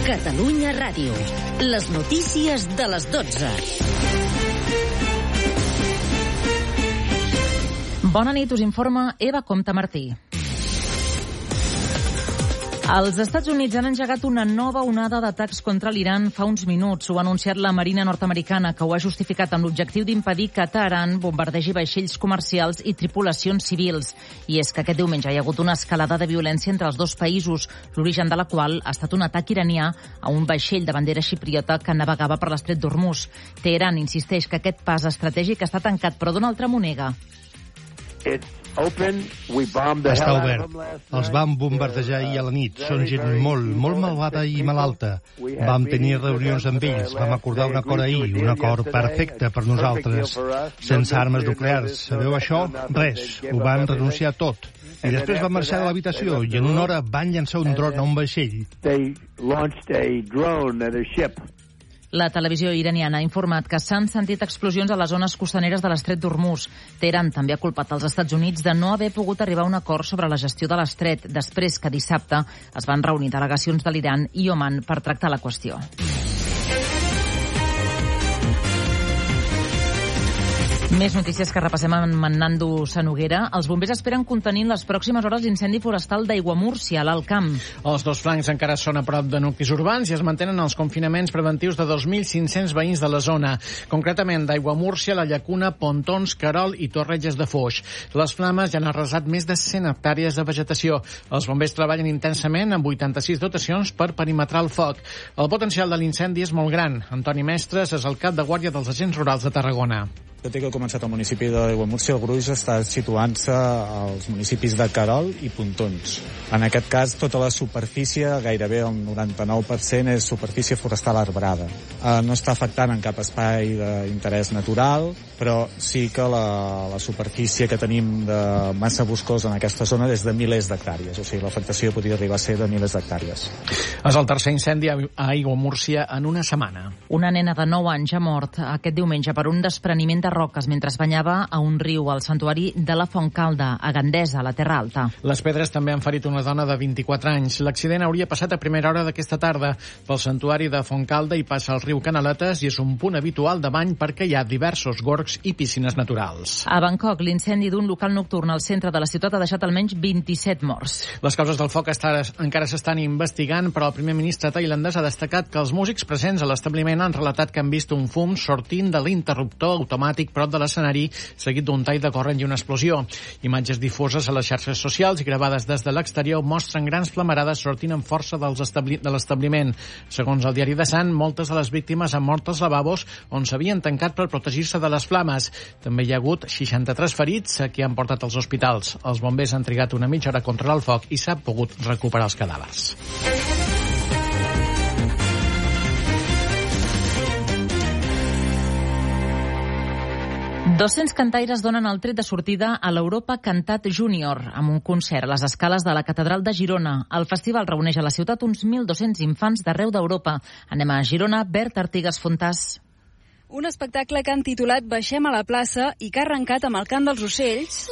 Catalunya Ràdio. Les notícies de les 12. Bona nit, us informa Eva Comte Martí. Els Estats Units han engegat una nova onada d'atacs contra l'Iran fa uns minuts. Ho ha anunciat la Marina nord-americana, que ho ha justificat amb l'objectiu d'impedir que Teheran bombardegi vaixells comercials i tripulacions civils. I és que aquest diumenge hi ha hagut una escalada de violència entre els dos països, l'origen de la qual ha estat un atac iranià a un vaixell de bandera xipriota que navegava per l'estret d'Hormuz. Teheran insisteix que aquest pas estratègic està tancat, però Donald Trump ho nega. Està obert. Els vam bombardejar ahir a la nit. Són gent molt malvada i malalta. Vam tenir reunions amb ells. Vam acordar un acord ahir, un acord perfecte per nosaltres. Sense armes nuclears. Sabeu això? Res. Ho van renunciar tot. I després van marxar de l'habitació i en una hora van llançar un dron a un vaixell. La televisió iraniana ha informat que s'han sentit explosions a les zones costaneres de l'estret d'Hormuz. Teheran també ha culpat els Estats Units de no haver pogut arribar a un acord sobre la gestió de l'estret, després que dissabte es van reunir delegacions de l'Iran i Oman per tractar la qüestió. Més notícies que repassem amb Nando Sanoguera. Els bombers esperen contenir en les pròximes hores l'incendi forestal d'Aiguamúrcia, a l'Alt Camp. Els dos flancs encara són a prop de nuclis urbans i es mantenen els confinaments preventius de 2.500 veïns de la zona, concretament d'Aiguamúrcia, la Llacuna, Pontons, Querol i Torreges de Foix. Les flames ja han arrasat més de 100 hectàrees de vegetació. Els bombers treballen intensament amb 86 dotacions per perimetrar el foc. El potencial de l'incendi és molt gran. Antoni Mestres és el cap de guàrdia dels agents rurals de Tarragona. Tot i que ha començat al municipi d'Aiguamúrcia, el gruix està situant-se als municipis de Querol i Pontons. En aquest cas, tota la superfície, gairebé el 99%, és superfície forestal arbrada. No està afectant en cap espai d'interès natural, però sí que la superfície que tenim de massa boscosa en aquesta zona és de milers d'hectàrees. O sigui, l'afectació podria arribar a ser de milers d'hectàrees. És el tercer incendi a Aiguamúrcia en una setmana. Una nena de 9 anys ha mort aquest diumenge per un despreniment de roques mentre es banyava a un riu al santuari de la Fontcalda, a Gandesa, a la Terra Alta. Les pedres també han ferit una dona de 24 anys. L'accident hauria passat a primera hora d'aquesta tarda pel santuari de Fontcalda i passa al riu Canaletes i és un punt habitual de bany perquè hi ha diversos gorgs i piscines naturals. A Bangkok, l'incendi d'un local nocturn al centre de la ciutat ha deixat almenys 27 morts. Les causes del foc encara s'estan investigant, però el primer ministre tailandès ha destacat que els músics presents a l'establiment han relatat que han vist un fum sortint de l'interruptor automàtic prop de l'escenari, seguit d'un tall de corrent i una explosió. Imatges difoses a les xarxes socials i gravades des de l'exterior mostren grans flamarades sortint amb força de l'establiment. Segons el diari The Sun, moltes de les víctimes han mort als lavabos on s'havien tancat per protegir-se de les flames. També hi ha hagut 63 ferits que han portat als hospitals. Els bombers han trigat una mitja hora a controlar el foc i s'ha pogut recuperar els cadàvers. Dos-cents cantaires donen el tret de sortida a l'Europa Cantat Júnior amb un concert a les escales de la Catedral de Girona. El festival reuneix a la ciutat uns 1.200 infants d'arreu d'Europa. Anem a Girona. Bert Artigas Fontàs. Un espectacle que han titulat Baixem a la plaça i que ha arrencat amb el cant dels ocells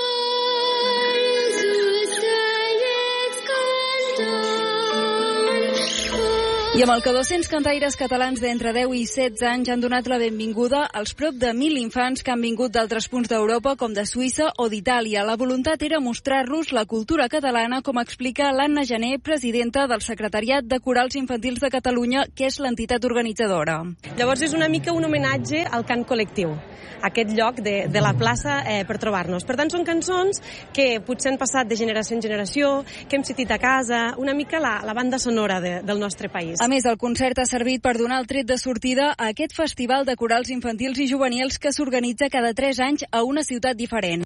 i amb el que 200 cantaires catalans d'entre 10 i 16 anys han donat la benvinguda als prop de 1.000 infants que han vingut d'altres punts d'Europa, com de Suïssa o d'Itàlia. La voluntat era mostrar-los la cultura catalana, com explica l'Anna Gené, presidenta del Secretariat de Corals Infantils de Catalunya, que és l'entitat organitzadora. Llavors és una mica un homenatge al cant col·lectiu, aquest lloc de la plaça per trobar-nos. Per tant, són cançons que potser han passat de generació en generació, que hem sentit a casa, una mica la banda sonora del nostre país. A més, el concert ha servit per donar el tret de sortida a aquest festival de corals infantils i juvenils que s'organitza cada 3 anys a una ciutat diferent.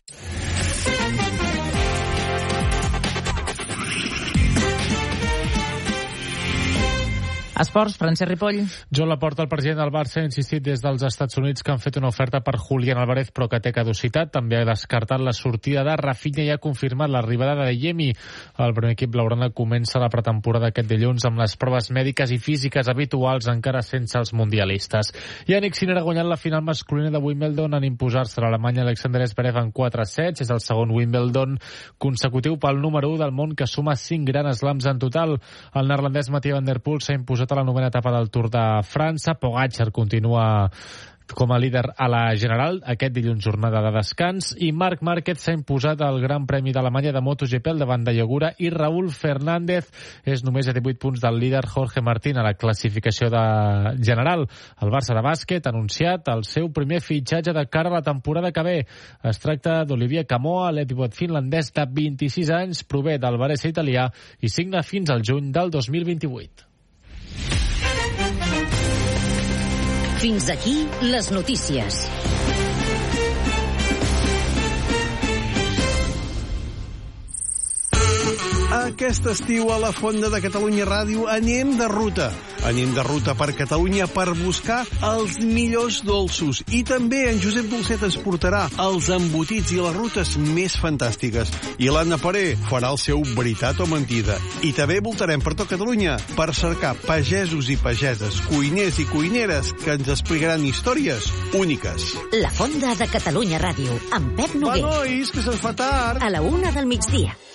Esports, Francesc Ripoll. Joan Laporta, el president del Barça, ha insistit des dels Estats Units que han fet una oferta per Julián Álvarez, però que té caducitat. També ha descartat la sortida de Rafinha i ha confirmat l'arribada de Yemi. El primer equip blaugrana comença la pretemporada aquest dilluns amb les proves mèdiques i físiques habituals, encara sense els mundialistes. Yannick Sinner ha guanyat la final masculina de Wimbledon en imposar-se a l'Alemanya Alexander Zverev en 4 sets. És el segon Wimbledon consecutiu pel número 1 del món, que suma 5 grans slams en total. El neerlandès Mathieu van der Poel s'ha imposat a la novena etapa del Tour de França. Pogačar continua com a líder a la general, aquest dilluns jornada de descans, i Marc Márquez s'ha imposat al Gran Premi d'Alemanya de MotoGP al davant de Yagura, i Raúl Fernández és només a 18 punts del líder Jorge Martín a la classificació de general. El Barça de bàsquet ha anunciat el seu primer fitxatge de cara a la temporada que ve. Es tracta d'Olivier Camoa, l'epivot finlandès de 26 anys, prové del Varese italià i signa fins al juny del 2028. Fins aquí les notícies. Aquest estiu a la Fonda de Catalunya Ràdio anem de ruta. Anem de ruta per Catalunya per buscar els millors dolços. I també en Josep Dolcet ens portarà els embotits i les rutes més fantàstiques. I l'Anna Paré farà el seu Veritat o Mentida. I també voltarem per tot Catalunya per cercar pagesos i pageses, cuiners i cuineres que ens explicaran històries úniques. La Fonda de Catalunya Ràdio, amb Pep Noguer. Va, nois, que se'ns fa tard. A la 1 del migdia.